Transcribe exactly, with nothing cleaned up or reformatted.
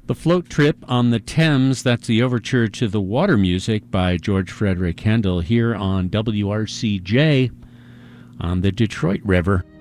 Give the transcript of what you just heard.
The Float Trip on the Thames, that's the overture to the Water Music by George Frederick Handel here on W R C J on the Detroit River.